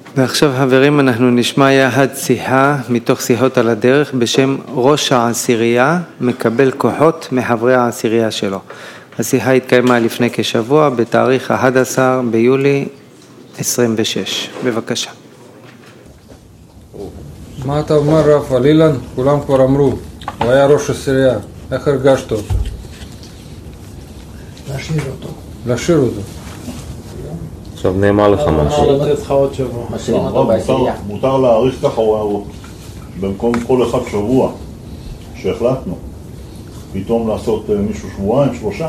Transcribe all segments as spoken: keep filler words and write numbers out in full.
ועכשיו חברים אנחנו נשמע יחד שיחה מתוך שיחות על הדרך בשם ראש העשירייה מקבל כוחות מחברי העשירייה שלו. השיחה התקיימה לפני כשבוע בתאריך אחד עשר ביולי עשרים ושש. בבקשה. מה אתה אומר רב על אילן? כולם כבר אמרו, הוא היה ראש עשירייה, איך הרגשת אותו? להשאיר אותו. להשאיר אותו. עכשיו נאמר לך משהו. מותר להאריך ככה במקום כל אחד שבוע שהחלטנו פתאום לעשות מישהו שבועיים, שלושה.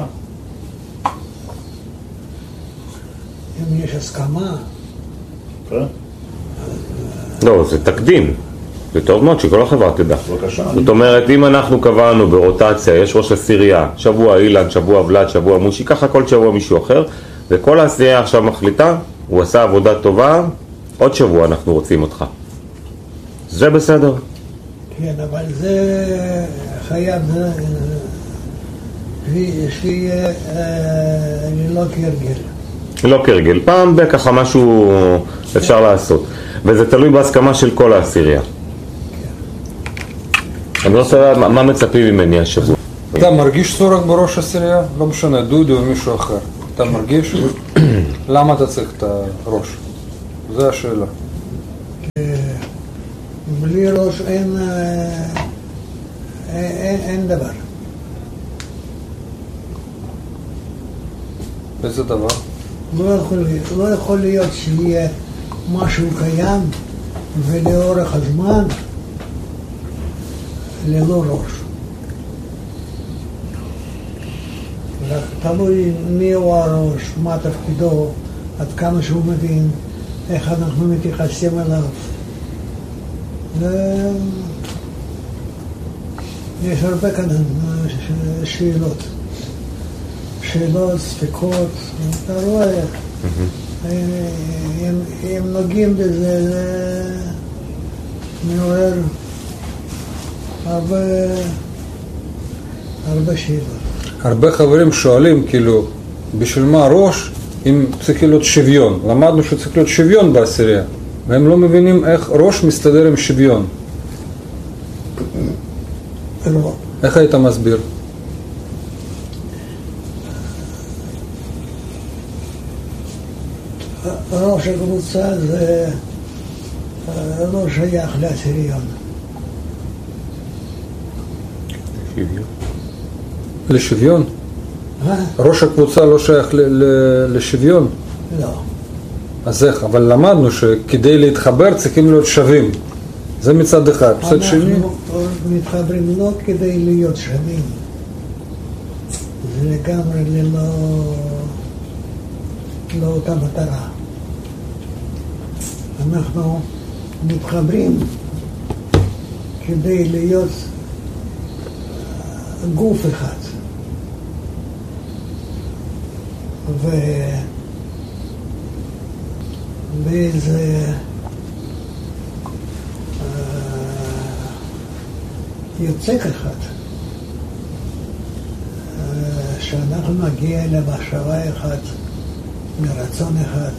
אם יש הסכמה. כן? לא, זה תקדים. זה טוב מאוד שכל החברה תדע. בבקשה. זאת אומרת, אם אנחנו קבענו ברוטציה, יש ראש עשירייה, שבוע אילן, שבוע ולד, שבוע מושי, ככה כל שבוע מישהו אחר, וכל העשירייה עכשיו מחליטה, הוא עשה עבודה טובה, עוד שבוע אנחנו רוצים אותך. זה בסדר. כן, אבל זה חייב שיהיה ללא כהרגל. לא כרגל, פעם בככה משהו אפשר לעשות. וזה תלוי בהסכמה של כל העשירייה. אני רוצה לדעת מה מצפים ממני השבוע. אתה מרגיש צורך בראש עשירייה? לא משנה, דודו או מישהו אחר. אתה מרגיש? למה אתה צריך את הראש? זו השאלה. בלי ראש אין, אין, אין דבר. איזה דבר? לא יכול, לא יכול להיות שיהיה משהו קיים ולאורך הזמן ללא ראש. רק תלוי מי הוא הראש, מה תפקידו, עד כמה שהוא מבין, איך אנחנו מתייחסים אליו. יש הרבה כאן שאלות. שאלות, ספקות, אתה רואה, אם נוגעים בזה, זה מעורר הרבה, הרבה שאלות. הרבה חברים שואלים, כאילו, בשביל מה ראש אם צריך להיות שוויון? למדנו שצריך להיות שוויון בעשירייה, והם לא מבינים איך ראש מסתדר עם שוויון. לא. איך היית מסביר? ראש הקבוצה זה לא שייך לעשיריון. שוויון. לשוויון? אה? ראש הקבוצה לא שייך ל- ל- לשוויון? לא. אז איך? אבל למדנו שכדי להתחבר צריכים להיות שווים. זה מצד אחד. מצד שני? אנחנו מתחברים לא כדי להיות שווים. זה לגמרי ללא... לא אותה מטרה. אנחנו מתחברים כדי להיות גוף אחד. ו... באיזה יוצק אחד שאנחנו נגיע למחשבה אחת, מרצון אחד,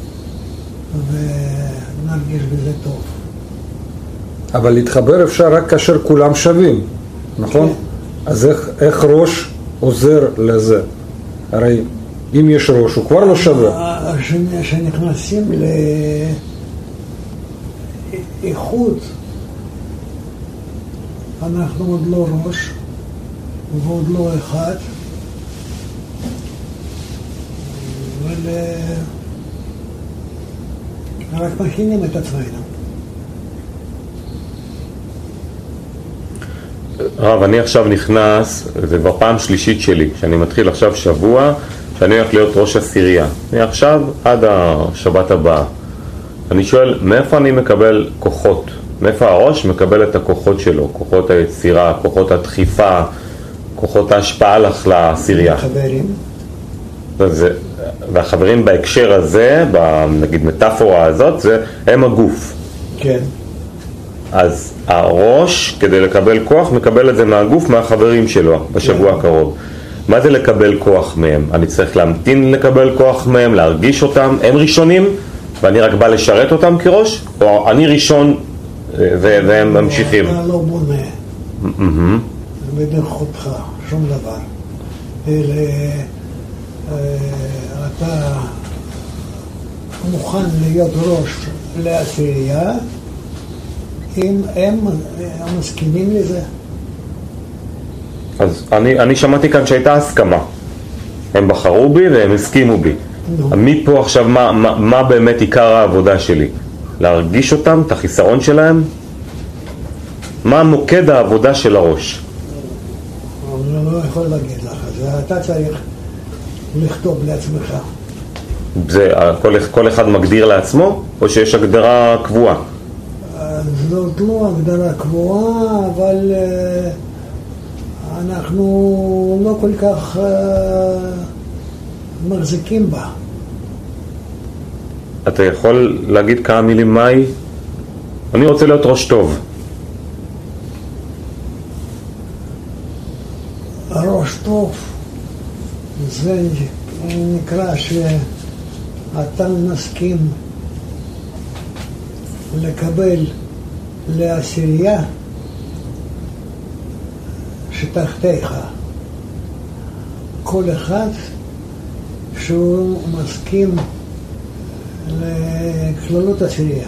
ונרגיש בזה טוב. אבל להתחבר אפשר רק כאשר כולם שווים, נכון? כן. אז איך, איך ראש עוזר לזה? הרי אם יש ראש הוא כבר לא שווה. כשנכנסים לאיכות, אנחנו עוד לא ראש ועוד לא אחד, אבל רק מכינים את עצמנו. רב, אני עכשיו נכנס, זה כבר פעם שלישית שלי, שאני מתחיל עכשיו שבוע, שאני הולך להיות ראש עשירייה. אני עכשיו עד השבת הבאה. אני שואל, מאיפה אני מקבל כוחות? מאיפה הראש מקבל את הכוחות שלו? כוחות היצירה, כוחות הדחיפה, כוחות ההשפעה לך לעשירייה. חברים. זה, והחברים בהקשר הזה, נגיד מטאפורה הזאת, זה, הם הגוף. כן. אז הראש, כדי לקבל כוח, מקבל את זה מהגוף, מהחברים שלו, בשבוע הקרוב. מה זה לקבל כוח מהם? אני צריך להמתין לקבל כוח מהם, להרגיש אותם, הם ראשונים, ואני רק בא לשרת אותם כראש, או אני ראשון והם ממשיכים? אתה לא בונה בנוכחותך שום דבר, אלא אתה מוכן להיות ראש לעשירייה אם הם מסכימים לזה. אז אני, אני שמעתי כאן שהייתה הסכמה, הם בחרו בי והם הסכימו בי. no. מפה עכשיו מה, מה, מה באמת עיקר העבודה שלי? להרגיש אותם, את החיסרון שלהם? מה מוקד העבודה של הראש? אני לא יכול להגיד לך, זה אתה צריך לכתוב לעצמך. זה כל, כל אחד מגדיר לעצמו, או שיש הגדרה קבועה? זאת לא הגדרה קבועה, אבל אנחנו לא כל כך מחזיקים בה. אתה יכול להגיד כמה מילים מהי? אני רוצה להיות ראש טוב. ראש טוב זה נקרא שאתה מסכים לקבל לעשירייה שתחתיך כל אחד שהוא מסכים לכללות עשירייה.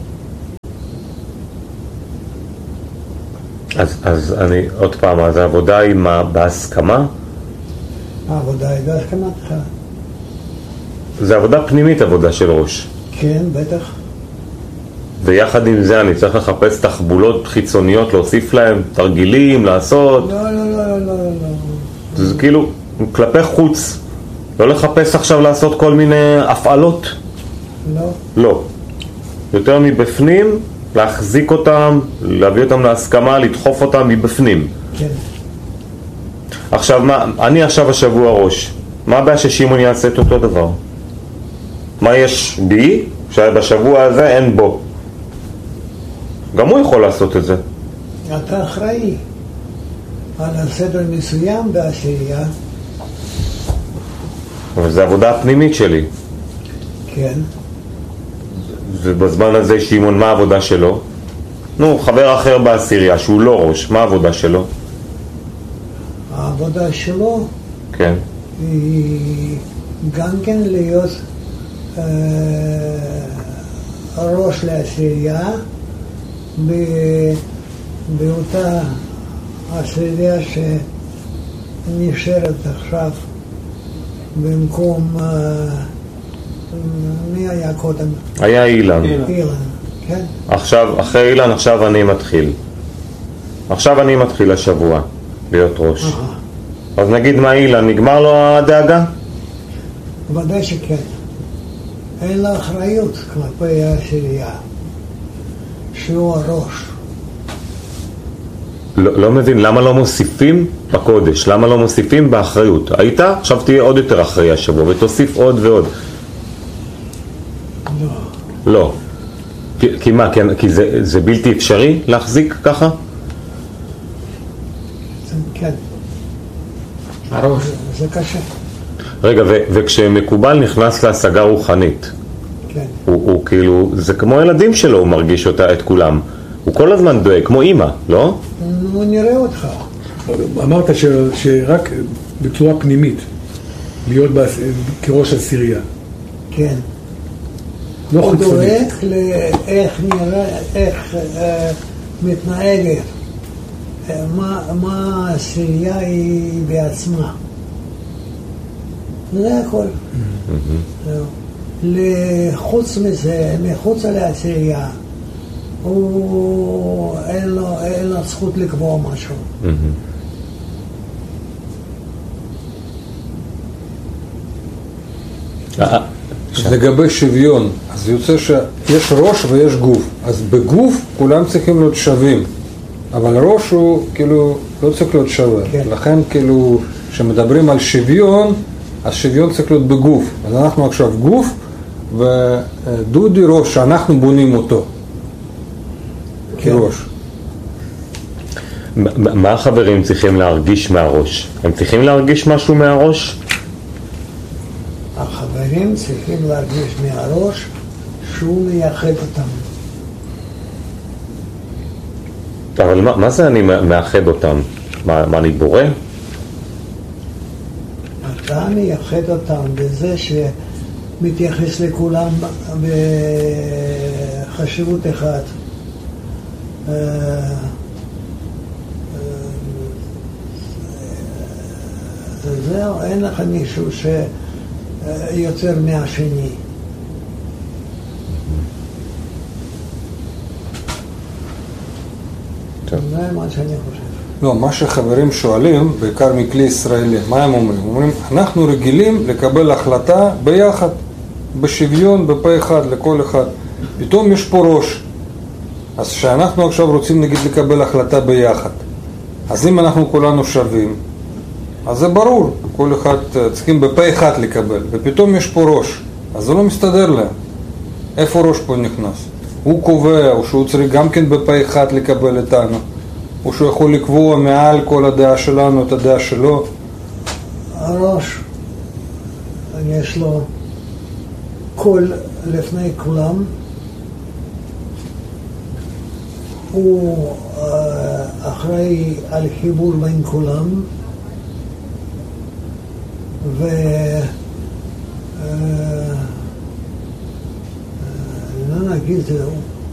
אז, אז אני עוד פעם, אז העבודה היא מה, בהסכמה? העבודה היא בהסכמתך. זה עבודה פנימית, עבודה של ראש. כן, בטח. ויחד עם זה אני צריך לחפש תחבולות חיצוניות, להוסיף להם תרגילים, לעשות. לא, לא, לא, לא, לא, לא. זה כאילו כלפי חוץ, לא לחפש עכשיו לעשות כל מיני הפעלות. לא. לא. יותר מבפנים, להחזיק אותם, להביא אותם להסכמה, לדחוף אותם מבפנים. כן. עכשיו, מה, אני עכשיו השבוע ראש. מה הבעיה ששימון יעשה את אותו דבר? מה יש בי שבשבוע הזה אין בו? גם הוא יכול לעשות את זה. אתה אחראי על הסדר מסוים בעשירייה. אבל זה עבודה הפנימית שלי. כן. ובזמן הזה שימון, מה העבודה שלו? נו, חבר אחר בעשירייה שהוא לא ראש, מה העבודה שלו? העבודה שלו כן. היא גם כן להיות אה, ראש לעשירייה ב, באותה עשירייה שנשארת עכשיו במקום אה, מי היה קודם? היה אילן. אילן, כן. עכשיו, אחרי אילן, עכשיו אני מתחיל. עכשיו אני מתחיל השבוע להיות ראש. Aha. אז נגיד מה אילן, נגמר לו הדאגה? ודאי שכן. אין לה אחריות כלפי העשירייה, שהוא הראש. לא, לא מבין, למה לא מוסיפים בקודש? למה לא מוסיפים באחריות? היית? עכשיו תהיה עוד יותר אחראי השבוע ותוסיף עוד ועוד. לא. לא. כי, כי מה? כי, כי זה, זה בלתי אפשרי להחזיק ככה? כן. הראש. זה, זה קשה. רגע, ו, וכשמקובל נכנס להשגה רוחנית, כן. הוא, הוא כאילו, זה כמו ילדים שלו, הוא מרגיש אותה, את כולם. הוא כל הזמן דואג, כמו אמא, לא? הוא נראה אותך. אמרת ש, שרק בצורה פנימית, להיות בעש, כראש עשירייה. כן. לא הוא חיצונית. דואג לאיך נראה, איך אה, מתנהגת, אה, מה, מה העשירייה היא בעצמה. זה הכל. זהו. לחוץ מזה, מחוץ לעשירייה, הוא אין לו, אין לו זכות לקבוע משהו. לגבי שוויון, אז יוצא שיש ראש ויש גוף. אז בגוף כולם צריכים להיות שווים, אבל ראש הוא כאילו לא צריך להיות שווה. כן. לכן כאילו כשמדברים על שוויון, אז שוויון צריך להיות בגוף. אז אנחנו עכשיו גוף, ודודי ראש שאנחנו בונים אותו כן. כראש. מה החברים צריכים להרגיש מהראש? הם צריכים להרגיש משהו מהראש? החברים צריכים להרגיש מהראש שהוא מייחד אותם. אבל מה, מה זה אני מאחד אותם? מה, מה אני בורא? אתה מייחד אותם בזה שמתייחס לכולם בחשיבות אחת. זהו, אין לך מישהו שיוצר מהשני. זה מה שאני חושב. לא, מה שחברים שואלים, בעיקר מכלי ישראלי, מה הם אומרים? אומרים, אנחנו רגילים לקבל החלטה ביחד, בשוויון, בפה אחד, לכל אחד. פתאום יש פה ראש. אז שאנחנו עכשיו רוצים נגיד לקבל החלטה ביחד. אז אם אנחנו כולנו שווים, אז זה ברור, כל אחד צריכים בפה אחד לקבל, ופתאום יש פה ראש, אז זה לא מסתדר להם. איפה ראש פה נכנס? הוא קובע, או שהוא צריך גם כן בפה אחד לקבל איתנו, או שהוא יכול לקבוע מעל כל הדעה שלנו את הדעה שלו. הראש, יש לו קול לפני כולם, הוא אחראי על חיבור בין כולם, ו... לא נגיד זהו.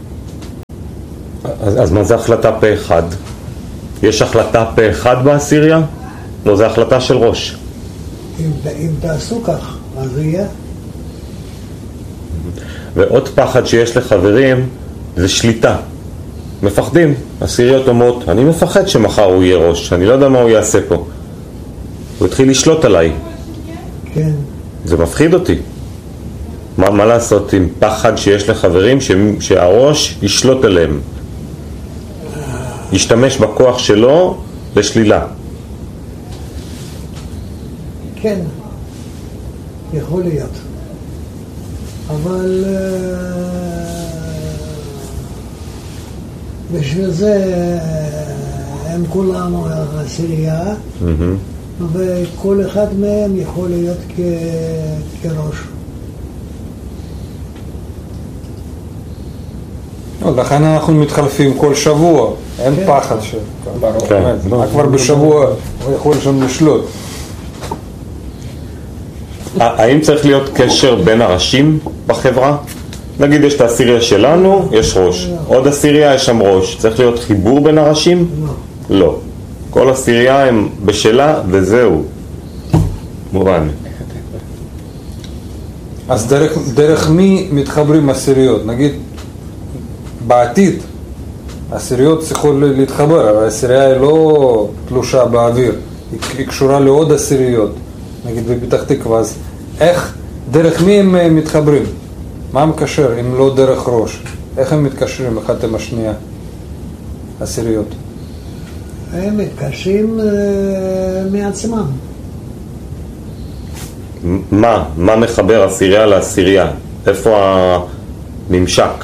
אז, אז מה זה החלטה פה אחד? יש החלטה פה אחד בעשירייה? לא, זה החלטה של ראש. אם, אם תעשו כך, אז זה יהיה. ועוד פחד שיש לחברים זה שליטה. מפחדים. עשיריות אומרות, אני מפחד שמחר הוא יהיה ראש, אני לא יודע מה הוא יעשה פה. הוא התחיל לשלוט עליי. כן. זה מפחיד אותי. מה, מה לעשות עם פחד שיש לחברים ש, שהראש ישלוט עליהם? ישתמש בכוח שלו לשלילה. כן, יכול להיות. אבל בשביל זה הם כולם עשירייה, mm-hmm. וכל אחד מהם יכול להיות כ... כראש. לכן אנחנו מתחלפים כל שבוע, אין כן. פחד ש... כן. כבר בשבוע הוא יכול שם לשלוט. האם צריך להיות קשר בין הראשים בחברה? נגיד יש את העשירייה שלנו, יש ראש. עוד עשירייה יש שם ראש. צריך להיות חיבור בין הראשים? לא. לא. כל עשירייה הם בשלה וזהו. מובן. אז דרך, דרך מי מתחברים עשיריות? נגיד בעתיד עשיריות צריכות להתחבר, אבל העשירייה היא לא תלושה באוויר, היא, היא קשורה לעוד עשיריות, נגיד בפתח תקווה. אז איך, דרך מי הם מתחברים? מה מקשר אם לא דרך ראש? איך הם מתקשרים אחד עם השנייה, עשיריות? הם מתקשרים uh, מעצמם. מה? מה מחבר עשירייה לעשירייה? איפה הממשק?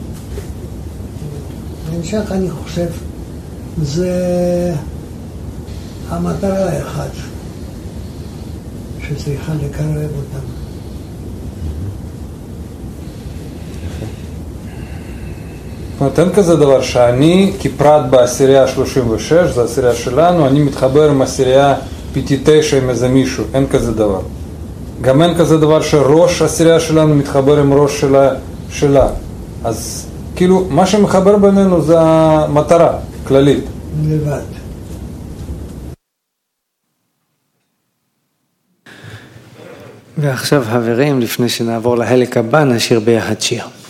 הממשק, אני חושב, זה המטרה האחת שצריכה לקרב אותם. אין כזה דבר שאני כפרט בעשירייה שלושים ושש, זה העשירייה שלנו, אני מתחבר עם עשירייה פיטי תשע עם איזה מישהו, אין כזה דבר. גם אין כזה דבר שראש העשירייה שלנו מתחבר עם ראש שלה, שלה. אז כאילו מה שמחבר בינינו זה המטרה כללית. לבד. ועכשיו חברים, לפני שנעבור לחלק הבא, נשיר ביחד שיר.